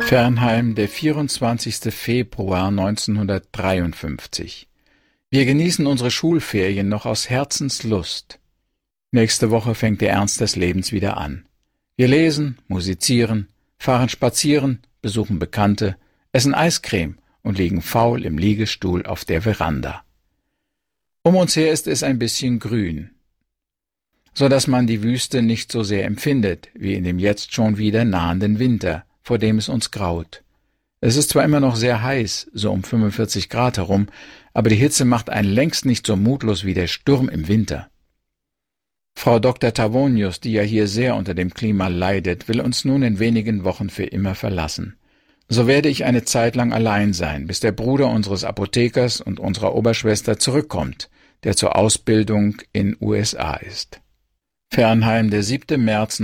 Fernheim, der 24. Februar 1953. Wir genießen unsere Schulferien noch aus Herzenslust. Nächste Woche fängt der Ernst des Lebens wieder an. Wir lesen, musizieren, fahren spazieren, besuchen Bekannte, essen Eiscreme und liegen faul im Liegestuhl auf der Veranda. Um uns her ist es ein bisschen grün, so dass man die Wüste nicht so sehr empfindet wie in dem jetzt schon wieder nahenden Winter, vor dem es uns graut. Es ist zwar immer noch sehr heiß, so um 45 Grad herum, aber die Hitze macht einen längst nicht so mutlos wie der Sturm im Winter. Frau Dr. Tavonius, die ja hier sehr unter dem Klima leidet, will uns nun in wenigen Wochen für immer verlassen. So werde ich eine Zeit lang allein sein, bis der Bruder unseres Apothekers und unserer Oberschwester zurückkommt, der zur Ausbildung in USA ist. Fernheim, der 7. März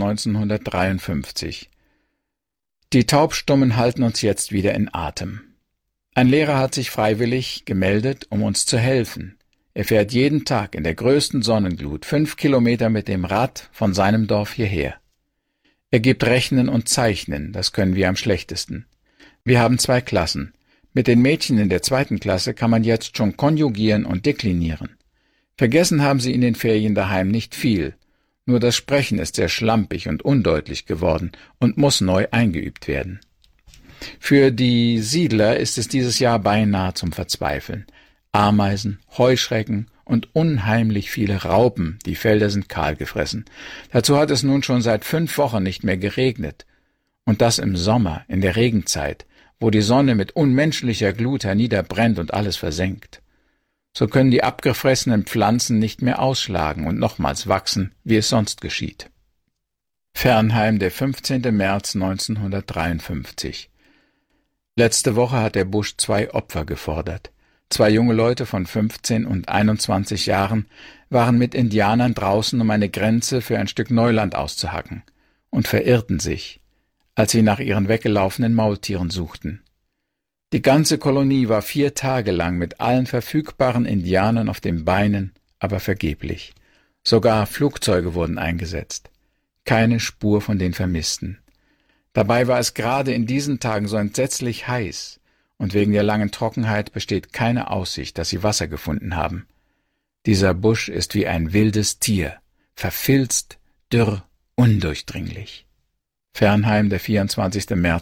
1953. Die Taubstummen halten uns jetzt wieder in Atem. Ein Lehrer hat sich freiwillig gemeldet, um uns zu helfen. Er fährt jeden Tag in der größten Sonnenglut 5 Kilometer mit dem Rad von seinem Dorf hierher. Er gibt Rechnen und Zeichnen, das können wir am schlechtesten. Wir haben 2 Klassen. Mit den Mädchen in der 2. Klasse kann man jetzt schon konjugieren und deklinieren. Vergessen haben sie in den Ferien daheim nicht viel. Nur das Sprechen ist sehr schlampig und undeutlich geworden und muss neu eingeübt werden. Für die Siedler ist es dieses Jahr beinahe zum Verzweifeln. Ameisen, Heuschrecken und unheimlich viele Raupen, die Felder sind kahl gefressen. Dazu hat es nun schon seit 5 Wochen nicht mehr geregnet. Und das im Sommer, in der Regenzeit, wo die Sonne mit unmenschlicher Glut herniederbrennt und alles versenkt. So können die abgefressenen Pflanzen nicht mehr ausschlagen und nochmals wachsen, wie es sonst geschieht. Fernheim, der 15. März 1953. Letzte Woche hat der Busch 2 Opfer gefordert. 2 junge Leute von 15 und 21 Jahren waren mit Indianern draußen, um eine Grenze für ein Stück Neuland auszuhacken, und verirrten sich, als sie nach ihren weggelaufenen Maultieren suchten. Die ganze Kolonie war 4 Tage lang mit allen verfügbaren Indianern auf den Beinen, aber vergeblich. Sogar Flugzeuge wurden eingesetzt. Keine Spur von den Vermissten. Dabei war es gerade in diesen Tagen so entsetzlich heiß, und wegen der langen Trockenheit besteht keine Aussicht, dass sie Wasser gefunden haben. Dieser Busch ist wie ein wildes Tier, verfilzt, dürr, undurchdringlich. Fernheim, der 24. März